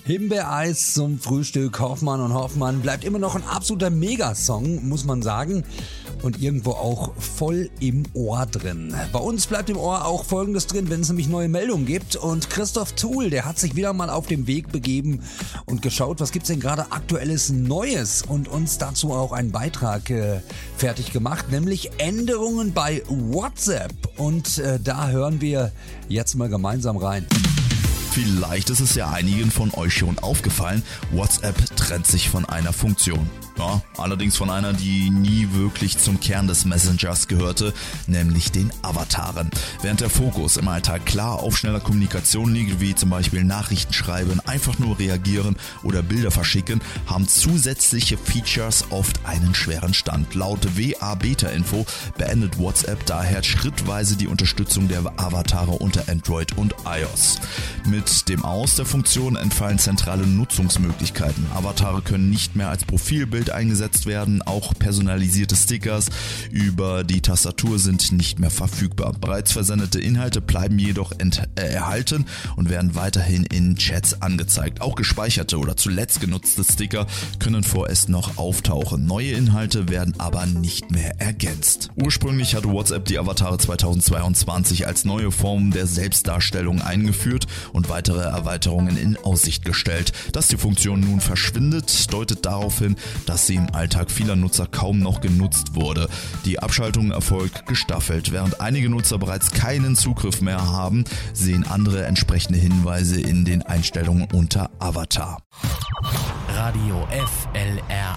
Himbeereis zum Frühstück, Hoffmann und Hoffmann bleibt immer noch ein absoluter Megasong, muss man sagen. Und irgendwo auch voll im Ohr drin. Bei uns bleibt im Ohr auch Folgendes drin, wenn es nämlich neue Meldungen gibt. Und Christoph Tuhl, der hat sich wieder mal auf den Weg begeben und geschaut, was gibt's denn gerade aktuelles Neues und uns dazu auch einen Beitrag fertig gemacht, nämlich Änderungen bei WhatsApp. Und da hören wir jetzt mal gemeinsam rein. Vielleicht ist es ja einigen von euch schon aufgefallen, WhatsApp trennt sich von einer Funktion. Ja, allerdings von einer, die nie wirklich zum Kern des Messengers gehörte, nämlich den Avataren. Während der Fokus im Alltag klar auf schneller Kommunikation liegt, wie zum Beispiel Nachrichten schreiben, einfach nur reagieren oder Bilder verschicken, haben zusätzliche Features oft einen schweren Stand. Laut WA Beta Info beendet WhatsApp daher schrittweise die Unterstützung der Avatare unter Android und iOS. Mit dem Aus der Funktion entfallen zentrale Nutzungsmöglichkeiten. Avatare können nicht mehr als Profilbild eingesetzt werden, auch personalisierte Stickers über die Tastatur sind nicht mehr verfügbar. Bereits versendete Inhalte bleiben jedoch erhalten und werden weiterhin in Chats angezeigt. Auch gespeicherte oder zuletzt genutzte Sticker können vorerst noch auftauchen. Neue Inhalte werden aber nicht mehr ergänzt. Ursprünglich hatte WhatsApp die Avatare 2022 als neue Form der Selbstdarstellung eingeführt und weitere Erweiterungen in Aussicht gestellt. Dass die Funktion nun verschwindet, deutet darauf hin, dass sie im Alltag vieler Nutzer kaum noch genutzt wurde. Die Abschaltung erfolgt gestaffelt. Während einige Nutzer bereits keinen Zugriff mehr haben, sehen andere entsprechende Hinweise in den Einstellungen unter Avatar. Radio FLR